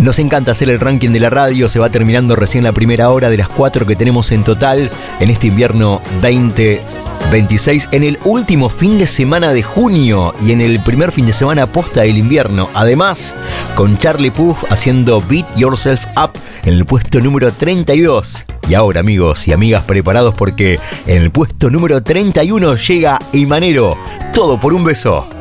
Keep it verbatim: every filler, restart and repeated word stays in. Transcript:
Nos encanta hacer el ranking de la radio, se va terminando recién la primera hora de las cuatro que tenemos en total en este invierno veinte veintiséis, en el último fin de semana de junio y en el primer fin de semana posta del invierno. Además, con Charlie Puth haciendo Beat Yourself Up en el puesto número treinta y dos. Y ahora, amigos y amigas, preparados porque en el puesto número treinta y uno llega Imanero, Todo por un beso.